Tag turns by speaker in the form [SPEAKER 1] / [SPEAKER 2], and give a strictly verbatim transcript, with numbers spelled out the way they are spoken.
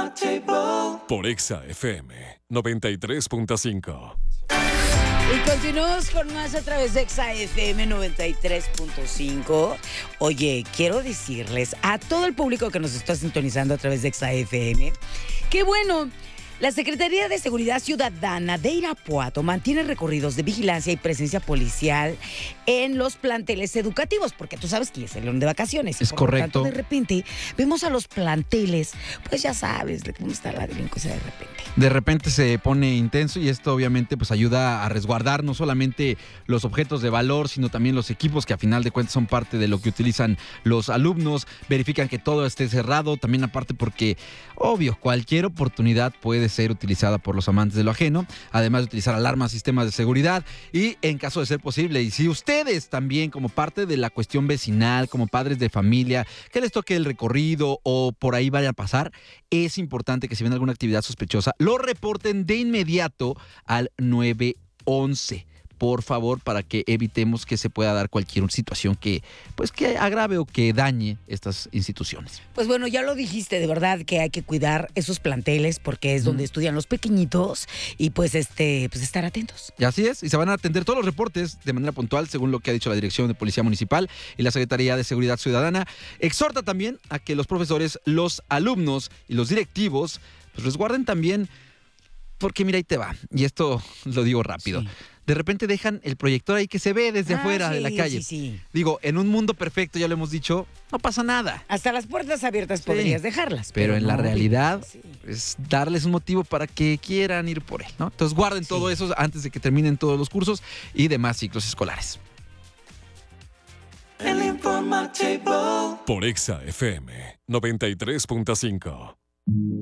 [SPEAKER 1] Por Exa F M noventa y tres punto cinco.
[SPEAKER 2] Y continuamos con más a través de Exa F M noventa y tres punto cinco. Oye, quiero decirles a todo el público que nos está sintonizando a través de Exa F M que bueno, la Secretaría de Seguridad Ciudadana de Irapuato mantiene recorridos de vigilancia y presencia policial en los planteles educativos, porque tú sabes que ya salieron de vacaciones.
[SPEAKER 3] Es
[SPEAKER 2] por
[SPEAKER 3] correcto.
[SPEAKER 2] Lo tanto, de repente vemos a los planteles, pues ya sabes de cómo está la delincuencia de repente.
[SPEAKER 3] De repente se pone intenso y esto obviamente pues ayuda a resguardar no solamente los objetos de valor, sino también los equipos que a final de cuentas son parte de lo que utilizan los alumnos. Verifican que todo esté cerrado, también aparte porque, obvio, cualquier oportunidad puede ser utilizada por los amantes de lo ajeno, además de utilizar alarmas, sistemas de seguridad y en caso de ser posible, y si ustedes también como parte de la cuestión vecinal, como padres de familia, que les toque el recorrido o por ahí vayan a pasar, es importante que si ven alguna actividad sospechosa, lo reporten de inmediato al nueve once. Por favor, para que evitemos que se pueda dar cualquier situación que, pues, que agrave o que dañe estas instituciones.
[SPEAKER 2] Pues bueno, ya lo dijiste, de verdad que hay que cuidar esos planteles porque es donde mm. estudian los pequeñitos y pues este, pues estar atentos.
[SPEAKER 3] Y así es, y se van a atender todos los reportes de manera puntual, según lo que ha dicho la Dirección de Policía Municipal y la Secretaría de Seguridad Ciudadana. Exhorta también a que los profesores, los alumnos y los directivos pues resguarden también, porque mira, ahí te va, y esto lo digo rápido. Sí. De repente dejan el proyector ahí que se ve desde ah, afuera sí, de la calle. Sí, sí. Digo, en un mundo perfecto, ya lo hemos dicho, no pasa nada.
[SPEAKER 2] Hasta las puertas abiertas sí. podrías dejarlas.
[SPEAKER 3] Pero, pero en no, la realidad sí. es darles un motivo para que quieran ir por él, ¿no? Entonces guarden sí. todo eso antes de que terminen todos los cursos y demás ciclos escolares.
[SPEAKER 1] El informativo. Por Exa F M noventa y tres punto cinco.